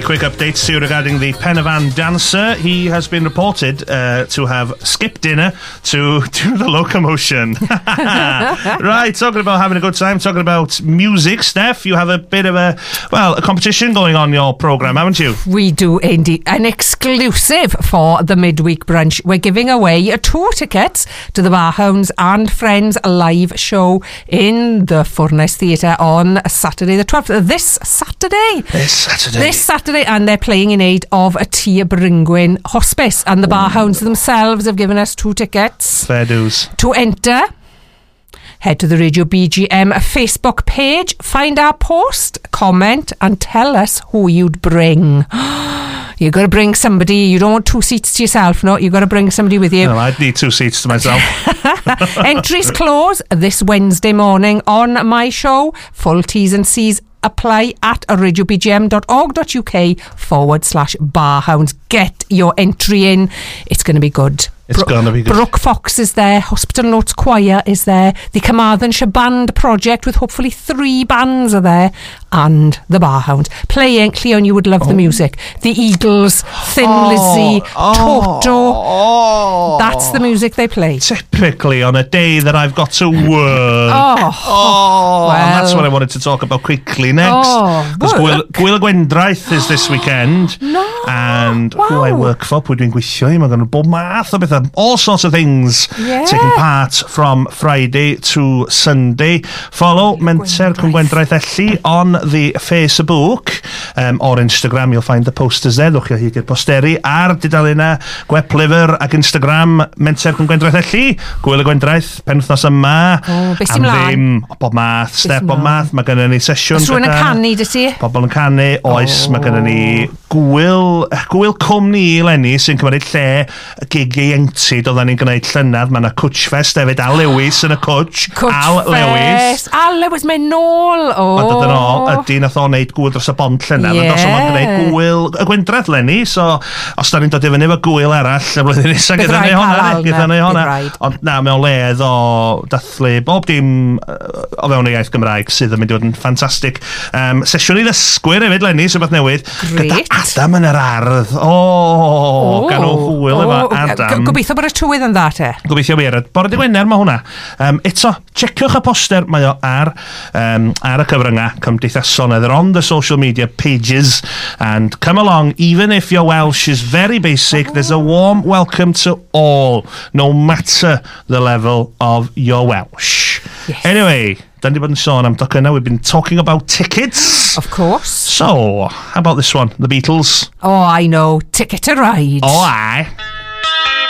quick updates to you regarding the Pen y Fan dancer. He has been reported to have skipped dinner to do the locomotion. Right, talking about having a good time, talking about music. Steph, you have a bit of a competition going on in your programme, haven't you? We do indeed. An exclusive for the midweek brunch. We're giving away 2 tickets to the Barhounds and Friends live show in the Furness Theatre on Saturday the 12th. This Saturday, and they're playing in aid of a Tir Bryngwyn Hospice, and the Barhounds themselves have given us 2 tickets. Fair dues. To enter, head to the Radio BGM Facebook page, find our post, comment, and tell us who you'd bring. You've got to bring somebody. You don't want 2 seats to yourself, no? You've got to bring somebody with you. No, I'd need 2 seats to myself. Entries close this Wednesday morning on my show. Full T's and C's apply at radiobgm.org.uk/Barhounds. Get your entry in. It's going to be good. It's going to be good. Brooke Fox is there. Hospital Notes Choir is there. The Carmarthenshire Band Project with hopefully 3 bands are there. And the Barhounds playing. Cleon, you would love the music. The Eagles, Thin Lizzy, Toto. That's the music they play. Typically on a day that I've got to work. Well, that's what I wanted to talk about quickly next. Because Gwyl Gwendraeth is this weekend. And who I work for, pwy dwi'n gweithio i, mae gan bob math o bethau, all sorts of things taking part from Friday to Sunday. Follow Menter Cwm Gwendraeth Elli on the Facebook or Instagram. You'll find the posters there. Ddwch chi o hyd i'r posteri ar dudalena Gwep Lyfr ac Instagram Menter Cwm Gwendraeth Elli. Gwyl Gwendraeth penwythnos yma. Beth sy'n mlaen? Bob math, Steph, bob math. Mae gennym ni sesiwn. Os rwy'n yn canu, dy ti? Pobl yn canu, oes. Mae gennym ni Gwyl Cwmni eleni sy'n cymryd lle gig ieuenctid oedden ni'n gwneud llynedd. Mae yna Cwtch Fest hefyd. Al Lewis yn y Cwtch. Al Lewis. Al Lewis, mae'n nôl. Mae dod yn ôl. Ydy nath o'n neud gwyl dros y bont llynedd. Ond os o'n gwneud Gwyl y Gwendraeth leni. So, os da ni'n dod i fyny efo Gwyl arall, y flwyddyn nesaf gyda ni honna. Ond na, mewn ledd o dathlu bob dim o fewn y iaith Gymraeg sydd yn mynd i fod yn ffantastig. Sesiwn i ddysgwyr hefyd leni, sy'n beth newydd. Gyda Adam yn yr ardd. Gan o hwyl efo Adam. Gobeithio bod y tywydd yn dda te. Gobeithio wir. Bore di Gwener mae hwnna. Eto, checiwch y poster. Mae o ar y cyfryngau cymdeithasol. They're on the social media pages. And come along, even if your Welsh is very basic, there's a warm welcome to all, no matter the level of your Welsh. Yes. Anyway, dan di bod yn sôn am docynnau. We've been talking about tickets. Of course. So, how about this one? The Beatles. Oh, I know. Ticket to Ride. Oh, aye.